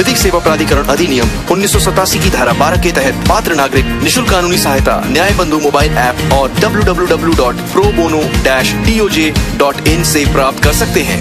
विधिक सेवा प्राधिकरण अधिनियम 1987 की धारा 12 के तहत पात्र नागरिक निशुल्क कानूनी सहायता न्याय बंधु मोबाइल ऐप और www.probono-toj.in से प्राप्त कर सकते हैं।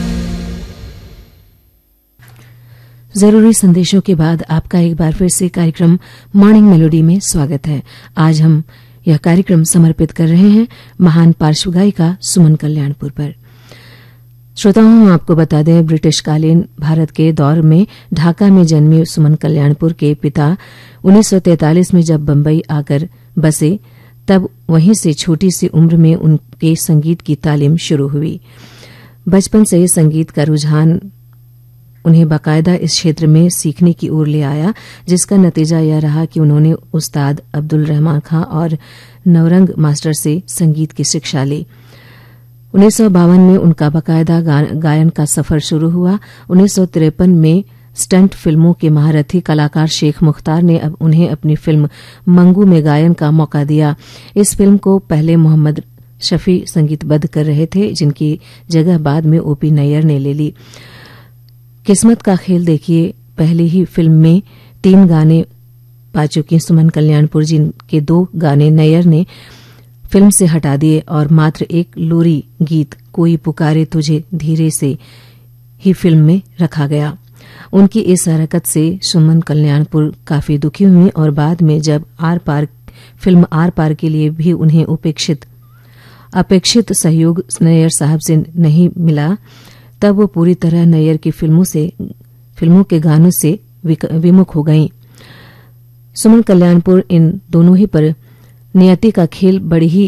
जरूरी संदेशों के बाद आपका एक बार फिर से कार्यक्रम मॉर्निंग मेलोडी में स्वागत है। आज हम यह कार्यक्रम समर्पित कर रहे हैं महान पार्श्व गायिका सुमन कल्याणपुर पर। श्रोताओं, हम आपको बता दें, ब्रिटिशकालीन भारत के दौर में ढाका में जन्मे सुमन कल्याणपुर के पिता 1943 में जब बंबई आकर बसे, तब वहीं से छोटी सी उम्र में उनके संगीत की तालीम शुरू हुई। बचपन से ही संगीत का रुझान उन्हें बाकायदा इस क्षेत्र में सीखने की ओर ले आया, जिसका नतीजा यह रहा कि उन्होंने उस्ताद अब्दुल रहमान खां और नवरंग मास्टर से संगीत की शिक्षा ली। 1952 में उनका बाकायदा गायन का सफर शुरू हुआ। 1953 में स्टंट फिल्मों के महारथी कलाकार शेख मुख्तार ने अब उन्हें अपनी फिल्म मंगू में गायन का मौका दिया। इस फिल्म को पहले मोहम्मद शफी संगीतबद्ध कर रहे थे, जिनकी जगह बाद में ओपी नैयर ने ले ली। किस्मत का खेल देखिए पहली ही फिल्म में 3 गाने पा चुकी सुमन कल्याणपुर, जिनके 2 गाने नैयर ने फिल्म से हटा दिए और मात्र एक लोरी गीत कोई पुकारे तुझे धीरे से ही फिल्म में रखा गया। उनकी इस हरकत से सुमन कल्याणपुर काफी दुखी हुई और बाद में जब फिल्म आर पार के लिए भी उन्हें अपेक्षित सहयोग नैयर साहब से नहीं मिला, तब वो पूरी तरह नैयर की फिल्मों के गानों से विमुख हो गईं। सुमन कल्याणपुर इन दोनों ही पर नियति का खेल बड़ी ही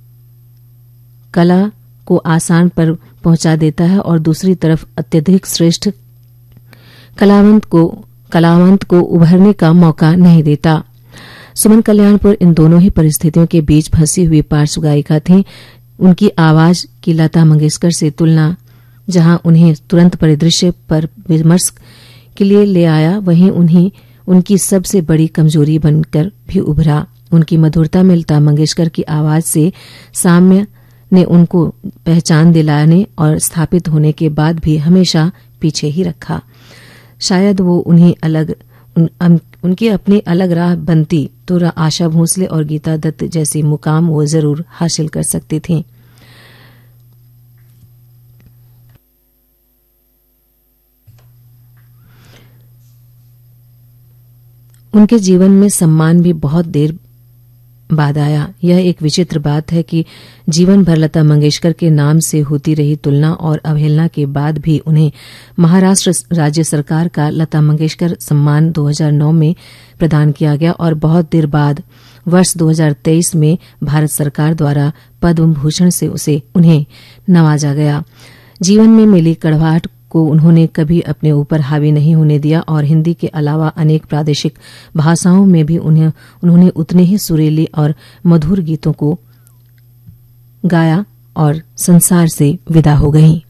कला को आसान पर पहुंचा देता है और दूसरी तरफ अत्यधिक श्रेष्ठ कलावंत को उभरने का मौका नहीं देता। सुमन कल्याणपुर इन दोनों ही परिस्थितियों के बीच फंसी हुई पार्श्व गायिका थीं। उनकी आवाज की लता मंगेशकर से तुलना जहां उन्हें तुरंत परिदृश्य पर विमर्श के लिए ले आया, वहीं उन्हें उनकी सबसे बड़ी कमजोरी बनकर भी उभरा। उनकी मधुरता में लता मंगेशकर की आवाज से साम्य ने उनको पहचान दिलाने और स्थापित होने के बाद भी हमेशा पीछे ही रखा। शायद वो उनकी अपनी अलग राह बनती तो आशा भोसले और गीता दत्त जैसी मुकाम वो जरूर हासिल कर सकती थीं। उनके जीवन में सम्मान भी बहुत देर बाद आया। यह एक विचित्र बात है कि जीवन भर लता मंगेशकर के नाम से होती रही तुलना और अवहेलना के बाद भी उन्हें महाराष्ट्र राज्य सरकार का लता मंगेशकर सम्मान 2009 में प्रदान किया गया और बहुत देर बाद वर्ष 2023 में भारत सरकार द्वारा पद्म भूषण से उन्हें नवाजा गया। जीवन में मिली कड़वाहट को उन्होंने कभी अपने ऊपर हावी नहीं होने दिया और हिंदी के अलावा अनेक प्रादेशिक भाषाओं में भी उन्होंने उतने ही सुरीली और मधुर गीतों को गाया और संसार से विदा हो गईं।